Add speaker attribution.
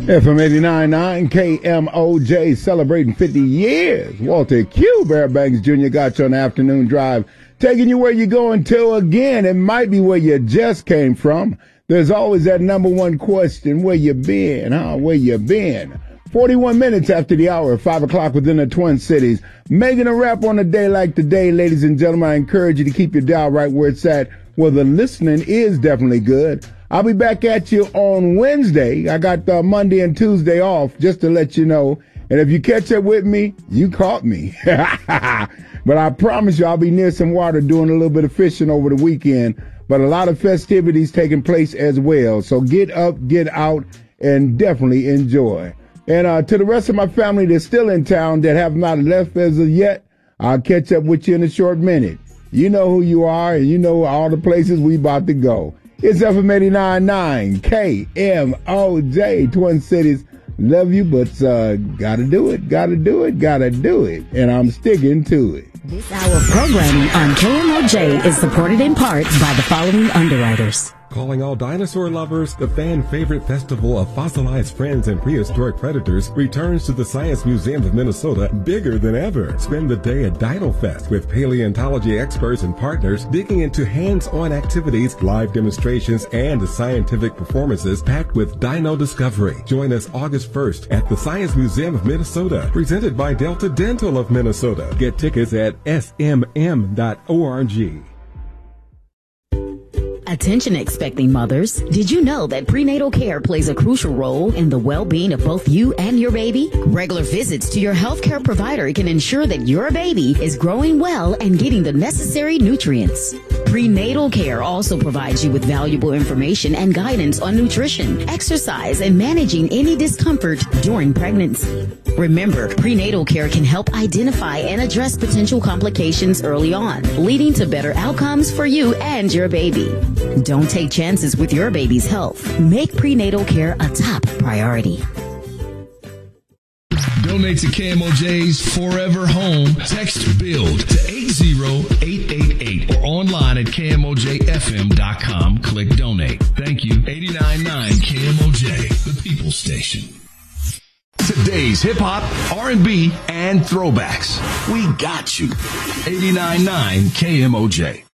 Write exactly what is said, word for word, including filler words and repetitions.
Speaker 1: F M eighty-nine point nine K M O J celebrating fifty years. Walter Q. Fairbanks Junior got you on the afternoon drive, taking you where you're going to again. It might be where you just came from. There's always that number one question, where you been, huh? Where you been? forty-one minutes after the hour, five o'clock within the Twin Cities. Making a wrap on a day like today, ladies and gentlemen. I encourage you to keep your dial right where it's at, where the listening is definitely good. I'll be back at you on Wednesday. I got uh, Monday and Tuesday off, just to let you know. And if you catch up with me, you caught me. But I promise you, I'll be near some water doing a little bit of fishing over the weekend. But a lot of festivities taking place as well. So get up, get out, and definitely enjoy. And uh, to the rest of my family that's still in town that have not left as of yet, I'll catch up with you in a short minute. You know who you are, and you know all the places we about to go. It's F M eighty-nine point nine K M O J, Twin Cities. Love you, but uh, gotta do it, gotta do it, gotta do it. And I'm sticking to it.
Speaker 2: This hour of programming on K M O J is supported in part by the following underwriters.
Speaker 3: Calling all dinosaur lovers, the fan-favorite festival of fossilized friends and prehistoric predators returns to the Science Museum of Minnesota bigger than ever. Spend the day at Dino Fest with paleontology experts and partners digging into hands-on activities, live demonstrations, and scientific performances packed with dino discovery. Join us August first at the Science Museum of Minnesota, presented by Delta Dental of Minnesota. Get tickets at S M M dot org.
Speaker 2: Attention expecting mothers, did you know that prenatal care plays a crucial role in the well-being of both you and your baby? Regular visits to your healthcare provider can ensure that your baby is growing well and getting the necessary nutrients. Prenatal care also provides you with valuable information and guidance on nutrition, exercise, and managing any discomfort during pregnancy. Remember, prenatal care can help identify and address potential complications early on, leading to better outcomes for you and your baby. Don't take chances with your baby's health. Make prenatal care a top priority.
Speaker 4: Donate to K M O J's Forever Home. Text BUILD to eight zero eight eight eight or online at K M O J F M dot com. Click donate. Thank you. eighty-nine point nine K M O J, the People's Station. Today's hip-hop, R and B, and throwbacks. We got you. eighty-nine point nine K M O J.